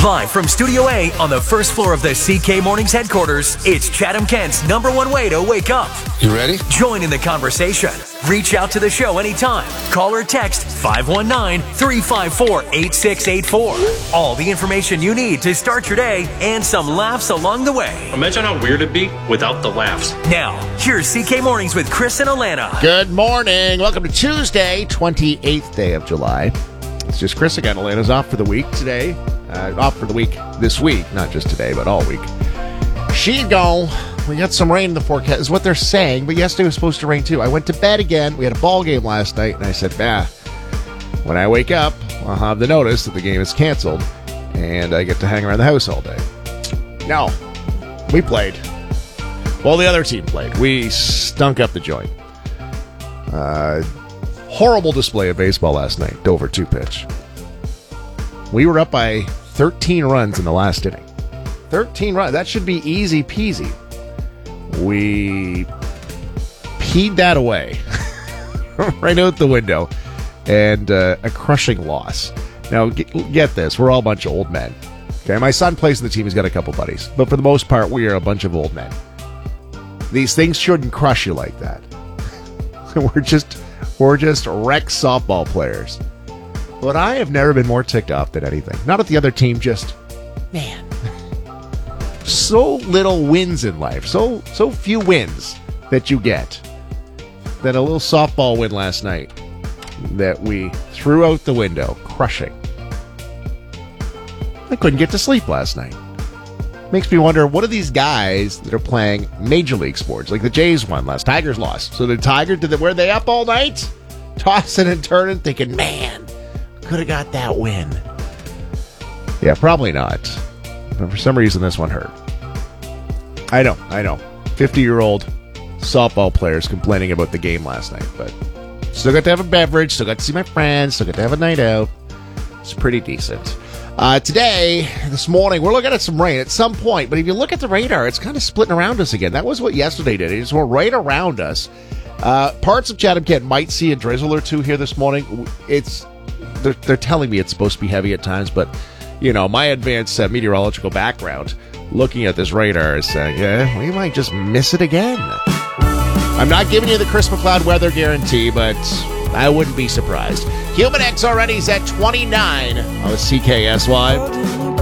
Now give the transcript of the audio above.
Live from Studio A on the first floor of the CK Mornings headquarters, it's Chatham-Kent's #1 way to wake up. You ready? Join in the conversation. Reach out to the show anytime. Call or text 519-354-8684. All the information you need to start your day and some laughs along the way. Imagine how weird it'd be without the laughs. Now, here's CK Mornings with Chris and Alana. Good morning. Welcome to Tuesday, 28th day of July. It's just Chris again. Alana's off for the week today. Off for the week this week, not just today, but all week. She'd go. We got some rain in the forecast, is what they're saying, but yesterday was supposed to rain too. I went to bed again. We had a ball game last night, and I said, when I wake up, I'll have the notice that the game is canceled, and I get to hang around the house all day. No, we played. Well, the other team played. We stunk up the joint. Horrible display of baseball last night, Dover 2-pitch. We were up by 13 runs in the last inning. 13 runs. That should be easy peasy. We peed that away right out the window, and a crushing loss. Now, get this. We're all a bunch of old men. Okay, my son plays in the team. He's got a couple buddies. But for the most part, we are a bunch of old men. These things shouldn't crush you like that. We're just wreck softball players. But I have never been more ticked off than anything. Not at the other team, just, man. So little wins in life. So few wins that you get. That a little softball win last night that we threw out the window, crushing. I couldn't get to sleep last night. Makes me wonder, what are these guys that are playing major league sports? Like the Jays won last. Tigers lost. So were they up all night? Tossing and turning, thinking, man, could have got that win. Yeah, probably not. But for some reason, this one hurt. I know. 50-year-old softball players complaining about the game last night, but still got to have a beverage, still got to see my friends, still got to have a night out. It's pretty decent. This morning, we're looking at some rain at some point, but if you look at the radar, it's kind of splitting around us again. That was what yesterday did. It just went right around us. Parts of Chatham-Kent might see a drizzle or two here this morning. They're telling me it's supposed to be heavy at times, but, my advanced meteorological background, looking at this radar, is saying, we might just miss it again. I'm not giving you the Chris McLeod weather guarantee, but I wouldn't be surprised. Human X already is at 29 on the CKSY.